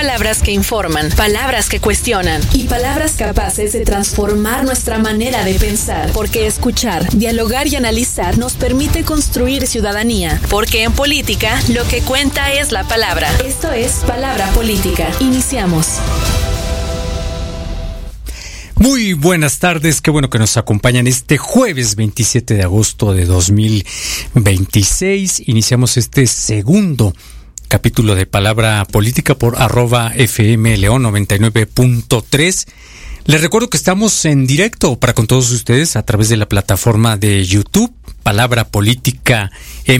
palabras que informan, palabras que cuestionan y palabras capaces de transformar nuestra manera de pensar. Porque escuchar, dialogar y analizar nos permite construir ciudadanía. Porque en política, lo que cuenta es la palabra. Esto es Palabra Política. Iniciamos. Muy buenas tardes, qué bueno que nos acompañan este jueves 27 de agosto de 2026. Iniciamos este segundo capítulo de Palabra Política por @FM León 99.3. Les recuerdo que estamos en directo para con todos ustedes a través de la plataforma de YouTube, Palabra Política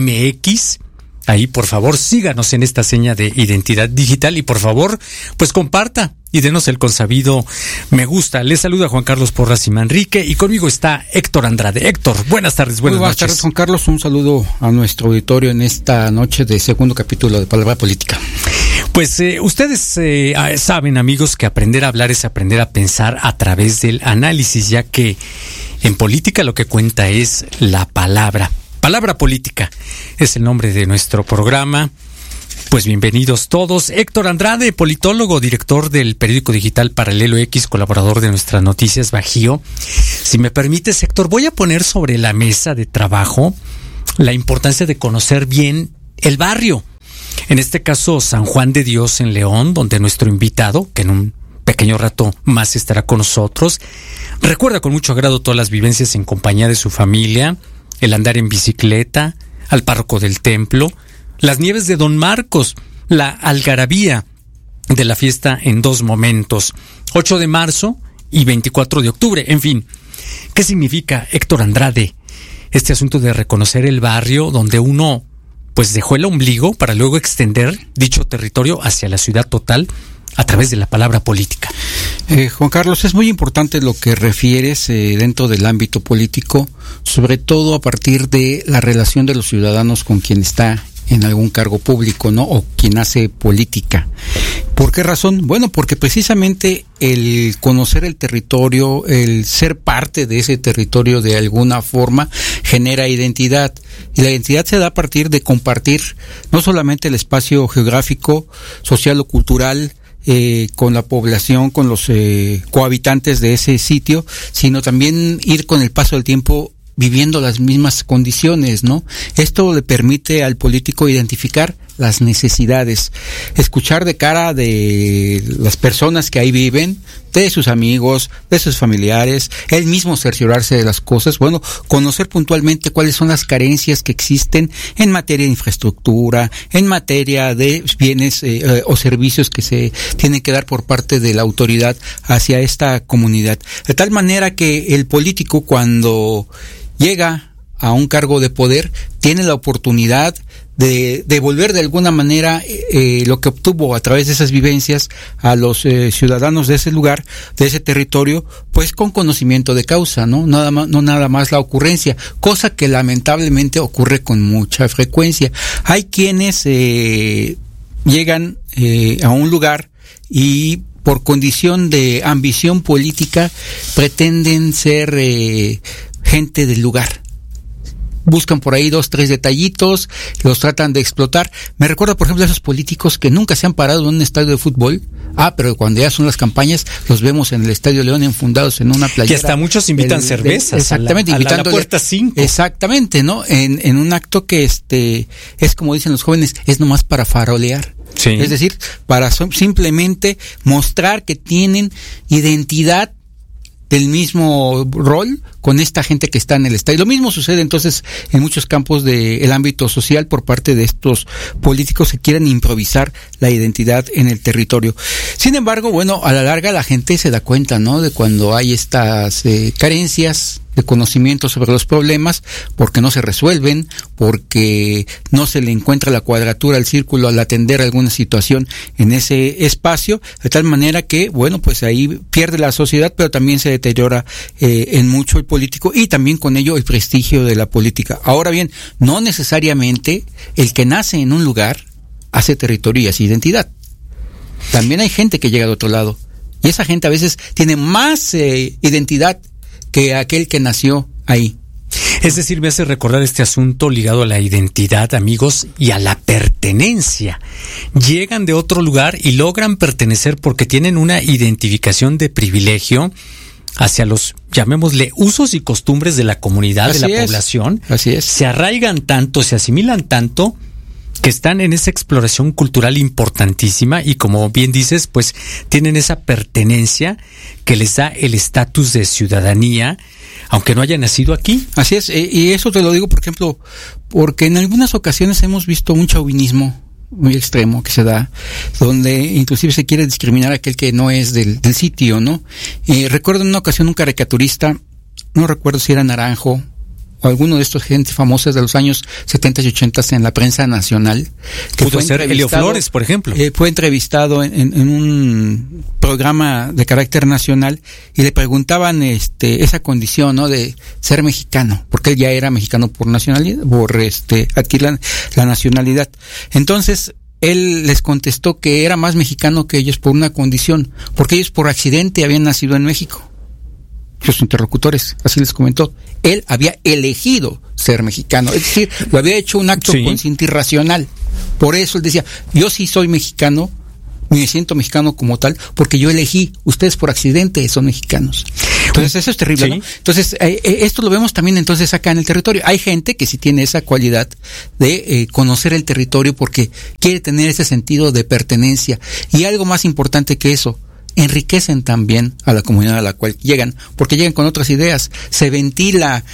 MX. Ahí, por favor, síganos en esta seña de identidad digital y, por favor, pues comparta y denos el consabido me gusta. Les saluda Juan Carlos Porras y Manrique y conmigo está Héctor Andrade. Héctor, buenas tardes, buenas noches. Buenas tardes, Juan Carlos. Un saludo a nuestro auditorio en esta noche de segundo capítulo de Palabra Política. Pues ustedes saben, amigos, que aprender a hablar es aprender a pensar a través del análisis, ya que en política lo que cuenta es la palabra. Palabra Política es el nombre de nuestro programa. Pues bienvenidos todos. Héctor Andrade, politólogo, director del periódico digital Paralelo X, colaborador de nuestras noticias Bajío. Si me permites, Héctor, voy a poner sobre la mesa de trabajo la importancia de conocer bien el barrio. En este caso, San Juan de Dios en León, donde nuestro invitado, que en un pequeño rato más estará con nosotros, recuerda con mucho agrado todas las vivencias en compañía de su familia, el andar en bicicleta, al párroco del templo, las nieves de Don Marcos, la algarabía de la fiesta en dos momentos, 8 de marzo y 24 de octubre, en fin. ¿Qué significa, Héctor Andrade, este asunto de reconocer el barrio donde uno pues dejó el ombligo para luego extender dicho territorio hacia la ciudad total a través de la palabra política? Juan Carlos, es muy importante lo que refieres dentro del ámbito político, sobre todo a partir de la relación de los ciudadanos con quien está en algún cargo público, ¿no? O quien hace política. ¿Por qué razón? Bueno, porque precisamente el conocer el territorio, el ser parte de ese territorio de alguna forma, genera identidad. Y la identidad se da a partir de compartir no solamente el espacio geográfico, social o cultural, con la población, con los cohabitantes de ese sitio, sino también ir con el paso del tiempo viviendo las mismas condiciones, ¿no? Esto le permite al político identificar las necesidades, escuchar de cara de las personas que ahí viven, de sus amigos, de sus familiares, él mismo cerciorarse de las cosas, bueno, conocer puntualmente cuáles son las carencias que existen en materia de infraestructura, en materia de bienes o servicios que se tienen que dar por parte de la autoridad hacia esta comunidad. De tal manera que el político, cuando llega a un cargo de poder, tiene la oportunidad de devolver de alguna manera lo que obtuvo a través de esas vivencias a los ciudadanos de ese lugar, de ese territorio, pues con conocimiento de causa, ¿no? No nada más la ocurrencia, cosa que lamentablemente ocurre con mucha frecuencia. Hay quienes llegan a un lugar y por condición de ambición política pretenden ser gente del lugar. Buscan por ahí 2, 3 detallitos, los tratan de explotar. Me recuerda, por ejemplo, a esos políticos que nunca se han parado en un estadio de fútbol. Pero cuando ya son las campañas, los vemos en el Estadio León enfundados en una playera. Que hasta muchos invitan cervezas. Exactamente, a la puerta 5. Exactamente, ¿no? En un acto que es como dicen los jóvenes, es nomás para farolear. Sí. Es decir, para simplemente mostrar que tienen identidad del mismo rol con esta gente que está en el estadio. Lo mismo sucede entonces en muchos campos del ámbito social por parte de estos políticos que quieren improvisar la identidad en el territorio. Sin embargo, bueno, a la larga la gente se da cuenta, ¿no? De cuando hay estas carencias de conocimiento sobre los problemas, porque no se resuelven, porque no se le encuentra la cuadratura al círculo al atender alguna situación en ese espacio, de tal manera que, bueno, pues ahí pierde la sociedad, pero también se deteriora en mucho el político y también con ello el prestigio de la política. Ahora bien, no necesariamente el que nace en un lugar hace territorio y hace identidad. También hay gente que llega de otro lado y esa gente a veces tiene más identidad que aquel que nació ahí. Es decir, me hace recordar este asunto ligado a la identidad, amigos, y a la pertenencia. Llegan de otro lugar y logran pertenecer porque tienen una identificación de privilegio hacia los, llamémosle, usos y costumbres de la comunidad, de la población. Así es. Se arraigan tanto, se asimilan tanto, que están en esa exploración cultural importantísima y, como bien dices, pues tienen esa pertenencia que les da el estatus de ciudadanía, aunque no hayan nacido aquí. Así es, y eso te lo digo, por ejemplo, porque en algunas ocasiones hemos visto un chauvinismo muy extremo que se da, donde inclusive se quiere discriminar a aquel que no es del sitio, ¿no? Recuerdo en una ocasión un caricaturista, no recuerdo si era Naranjo, o alguno de estos gente famosos de los años 70 y 80 en la prensa nacional. Que pudo ser Elio Flores, por ejemplo. Fue entrevistado en un programa de carácter nacional y le preguntaban esa condición, ¿no?, de ser mexicano, porque él ya era mexicano por nacionalidad, por adquirir la nacionalidad. Entonces, él les contestó que era más mexicano que ellos por una condición, porque ellos por accidente habían nacido en México. Los interlocutores, así les comentó, él había elegido ser mexicano, es decir, lo había hecho un acto consciente y racional. Por eso él decía, yo sí soy mexicano, me siento mexicano como tal, porque yo elegí, ustedes por accidente son mexicanos. Entonces eso es terrible, ¿no? Entonces esto lo vemos también entonces acá en el territorio. Hay gente que sí tiene esa cualidad de conocer el territorio porque quiere tener ese sentido de pertenencia. Y algo más importante que eso, enriquecen también a la comunidad a la cual llegan, porque llegan con otras ideas, se ventila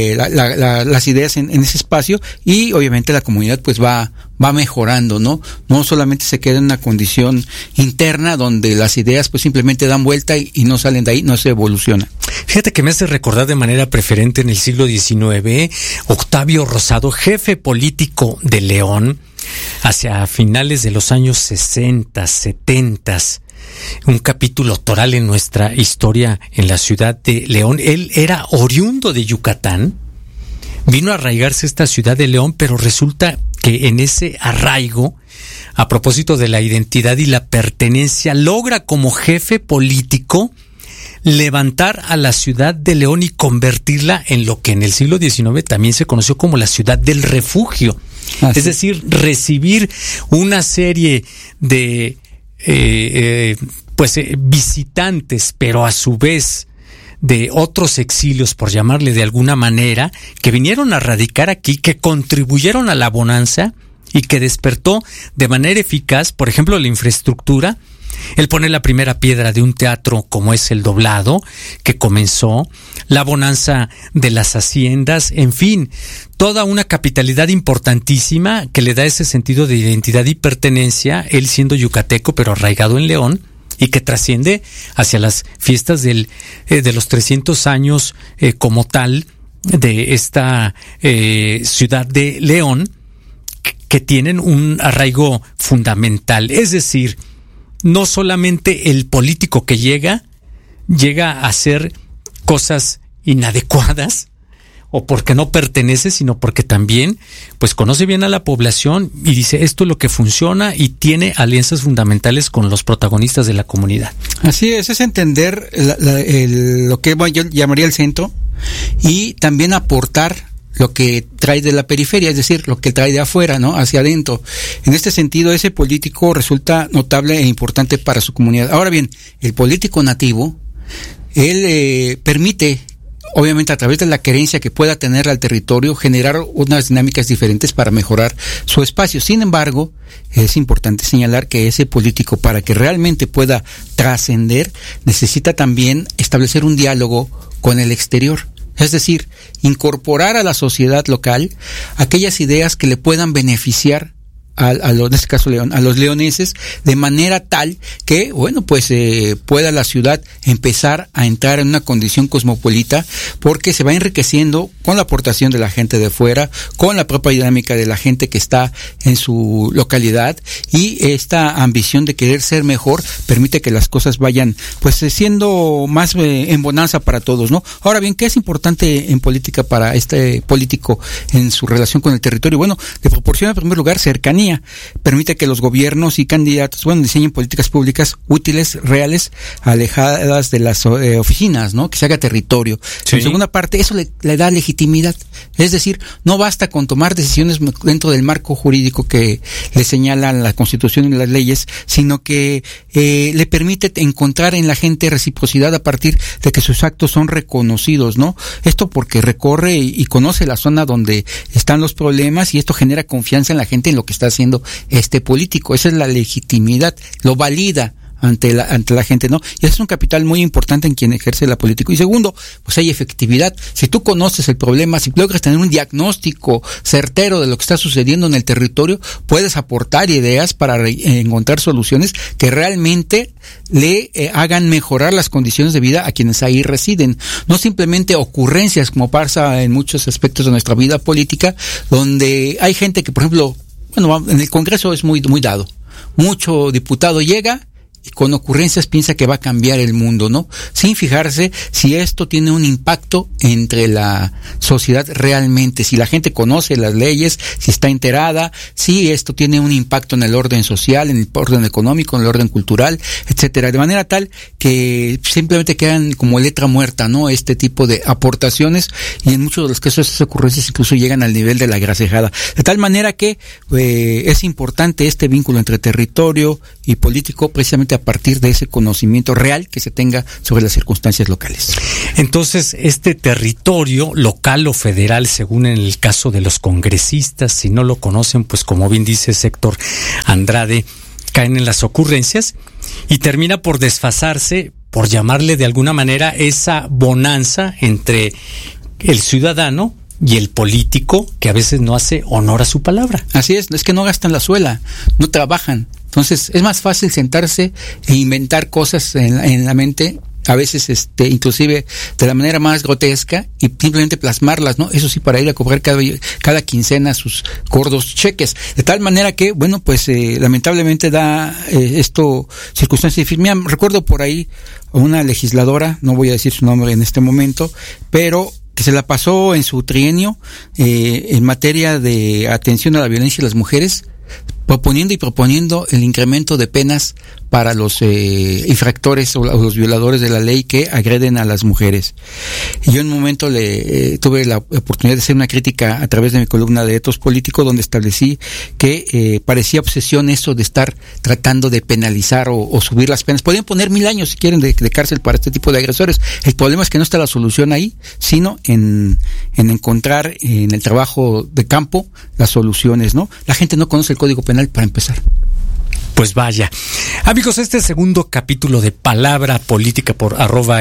las ideas en ese espacio y obviamente la comunidad pues va mejorando, ¿no? No solamente se queda en una condición interna donde las ideas pues simplemente dan vuelta y no salen de ahí, no se evoluciona. Fíjate que me hace recordar de manera preferente en el siglo XIX, Octavio Rosado, jefe político de León, hacia finales de los años 60, 70, un capítulo toral en nuestra historia en la ciudad de León. Él era oriundo de Yucatán, vino a arraigarse esta ciudad de León, pero resulta que en ese arraigo, a propósito de la identidad y la pertenencia, logra como jefe político levantar a la ciudad de León y convertirla en lo que en el siglo XIX también se conoció como la ciudad del refugio. Es decir, recibir una serie de visitantes, pero a su vez de otros exilios, por llamarle de alguna manera, que vinieron a radicar aquí, que contribuyeron a la bonanza y que despertó de manera eficaz, por ejemplo, la infraestructura. Él pone la primera piedra de un teatro como es el Doblado, que comenzó, la bonanza de las haciendas, en fin, toda una capitalidad importantísima que le da ese sentido de identidad y pertenencia, él siendo yucateco pero arraigado en León, y que trasciende hacia las fiestas de los 300 años como tal de esta ciudad de León, que tienen un arraigo fundamental. Es decir, no solamente el político que llega a hacer cosas inadecuadas o porque no pertenece, sino porque también pues conoce bien a la población y dice esto es lo que funciona y tiene alianzas fundamentales con los protagonistas de la comunidad. Así es entender lo que yo llamaría el centro y también aportar lo que trae de la periferia, es decir, lo que trae de afuera, ¿no?, hacia adentro. En este sentido, ese político resulta notable e importante para su comunidad. Ahora bien, el político nativo, él permite, obviamente a través de la querencia que pueda tener al territorio, generar unas dinámicas diferentes para mejorar su espacio. Sin embargo, es importante señalar que ese político, para que realmente pueda trascender, necesita también establecer un diálogo con el exterior. Es decir, incorporar a la sociedad local aquellas ideas que le puedan beneficiar en este caso León, a los leoneses, de manera tal que, bueno, pues pueda la ciudad empezar a entrar en una condición cosmopolita, porque se va enriqueciendo con la aportación de la gente de fuera, con la propia dinámica de la gente que está en su localidad, y esta ambición de querer ser mejor permite que las cosas vayan pues siendo más en bonanza para todos, ¿no? Ahora bien, ¿qué es importante en política para este político en su relación con el territorio? Bueno, le proporciona en primer lugar cercanía. ciudadanía. Permite que los gobiernos y candidatos, diseñen políticas públicas útiles, reales, alejadas de las oficinas, ¿no? Que se haga territorio. Sí. En segunda parte, eso le da legitimidad. Es decir, no basta con tomar decisiones dentro del marco jurídico que le señalan la Constitución y las leyes, sino que le permite encontrar en la gente reciprocidad a partir de que sus actos son reconocidos, ¿no? Esto porque recorre y conoce la zona donde están los problemas, y esto genera confianza en la gente en lo que está haciendo este político. Esa es la legitimidad, lo valida ante la gente, ¿no? Y es un capital muy importante en quien ejerce la política. Y segundo, pues hay efectividad. Si tú conoces el problema, si logras tener un diagnóstico certero de lo que está sucediendo en el territorio, puedes aportar ideas para encontrar soluciones que realmente le hagan mejorar las condiciones de vida a quienes ahí residen. No simplemente ocurrencias, como pasa en muchos aspectos de nuestra vida política, donde hay gente que, por ejemplo, en el Congreso es muy dado. Mucho diputado llega y con ocurrencias piensa que va a cambiar el mundo, ¿no? Sin fijarse si esto tiene un impacto entre la sociedad realmente, si la gente conoce las leyes, si está enterada, si esto tiene un impacto en el orden social, en el orden económico, en el orden cultural, etcétera, de manera tal que simplemente quedan como letra muerta, ¿no? Este tipo de aportaciones, y en muchos de los casos esas ocurrencias incluso llegan al nivel de la gracejada, de tal manera que es importante este vínculo entre territorio y político, precisamente a partir de ese conocimiento real que se tenga sobre las circunstancias locales. Entonces, este territorio local o federal, según en el caso de los congresistas, si no lo conocen, pues como bien dice Héctor Andrade, caen en las ocurrencias y termina por desfasarse, por llamarle de alguna manera, esa bonanza entre el ciudadano y el político, que a veces no hace honor a su palabra. Así es que no gastan la suela, no trabajan. Entonces es más fácil sentarse e inventar cosas en la mente, a veces inclusive de la manera más grotesca, y simplemente plasmarlas, ¿no? Eso sí, para ir a cobrar cada quincena sus gordos cheques, de tal manera que, lamentablemente da esto circunstancias difíciles. Mira, recuerdo por ahí a una legisladora, no voy a decir su nombre en este momento, pero que se la pasó en su trienio en materia de atención a la violencia de las mujeres, proponiendo el incremento de penas para los infractores o los violadores de la ley que agreden a las mujeres. Y yo en un momento tuve la oportunidad de hacer una crítica a través de mi columna de Etos Político, donde establecí que parecía obsesión eso de estar tratando de penalizar o subir las penas. Podrían poner 1000 años si quieren de cárcel para este tipo de agresores. El problema es que no está la solución ahí, sino en encontrar en el trabajo de campo las soluciones, ¿no? La gente no conoce el Código Penal para empezar. Pues vaya. Amigos, este segundo capítulo de Palabra Política por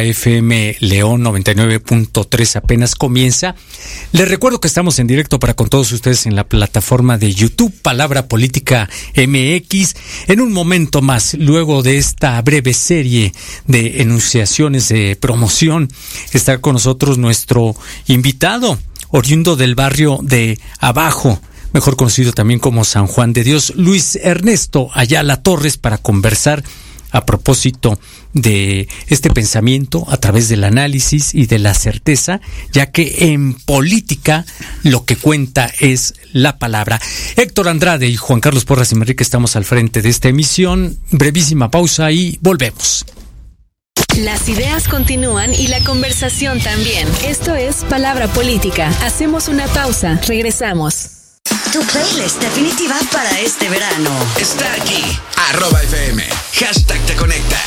@FM León 99.3 apenas comienza. Les recuerdo que estamos en directo para con todos ustedes en la plataforma de YouTube Palabra Política MX. En un momento más, luego de esta breve serie de enunciaciones de promoción, estará con nosotros nuestro invitado, oriundo del barrio de Abajo, mejor conocido también como San Juan de Dios, Luis Ernesto Ayala Torres, para conversar a propósito de este pensamiento a través del análisis y de la certeza, ya que en política lo que cuenta es la palabra. Héctor Andrade y Juan Carlos Porras y Manrique estamos al frente de esta emisión. Brevísima pausa y volvemos. Las ideas continúan y la conversación también. Esto es Palabra Política. Hacemos una pausa. Regresamos. Tu playlist definitiva para este verano está aquí. @FM. #te conecta.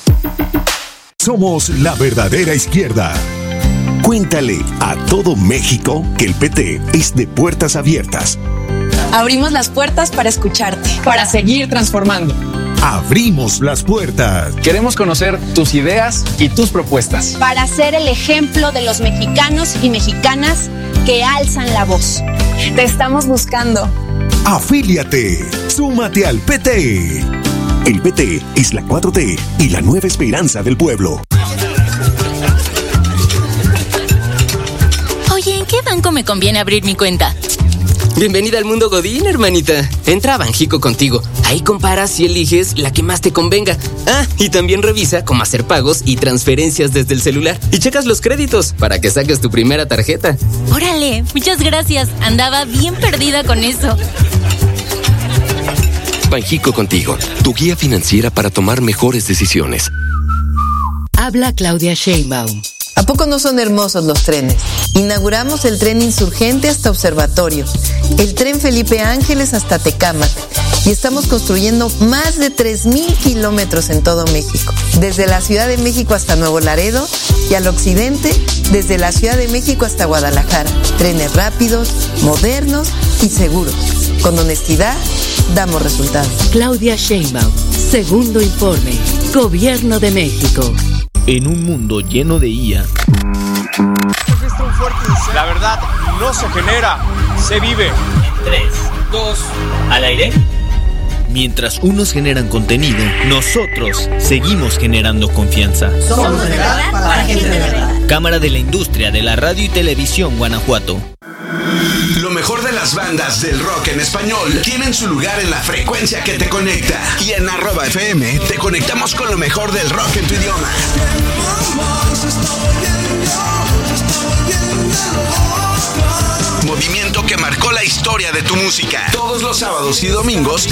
Somos la verdadera izquierda. Cuéntale a todo México que el PT es de puertas abiertas. Abrimos las puertas para escucharte, para seguir transformando. Abrimos las puertas. Queremos conocer tus ideas y tus propuestas. Para ser el ejemplo de los mexicanos y mexicanas que alzan la voz. Te estamos buscando. Afíliate. Súmate al PT. El PT es la 4T y la nueva esperanza del pueblo. Oye, ¿en qué banco me conviene abrir mi cuenta? Bienvenida al mundo Godín, hermanita. Entra a Banjico Contigo. Ahí comparas y eliges la que más te convenga. Ah, y también revisa cómo hacer pagos y transferencias desde el celular. Y checas los créditos para que saques tu primera tarjeta. Órale, muchas gracias. Andaba bien perdida con eso. Banjico Contigo, tu guía financiera para tomar mejores decisiones. Habla Claudia Sheinbaum. ¿A poco no son hermosos los trenes? Inauguramos el tren Insurgente hasta Observatorio, el tren Felipe Ángeles hasta Tecámac, y estamos construyendo más de 3,000 kilómetros en todo México, desde la Ciudad de México hasta Nuevo Laredo y al occidente, desde la Ciudad de México hasta Guadalajara. Trenes rápidos, modernos y seguros. Con honestidad, damos resultados. Claudia Sheinbaum, segundo informe, Gobierno de México. En un mundo lleno de IA, la verdad no se genera, se vive. 3, 2, al aire. Mientras unos generan contenido, nosotros seguimos generando confianza. Somos de verdad para gente de verdad. Cámara de la Industria de la Radio y Televisión Guanajuato. Lo mejor de las bandas del rock en español tienen su lugar en la frecuencia que te conecta. Y en @FM te conectamos con lo mejor del rock en tu idioma. Movimiento que marcó la historia de tu música. Todos los sábados y domingos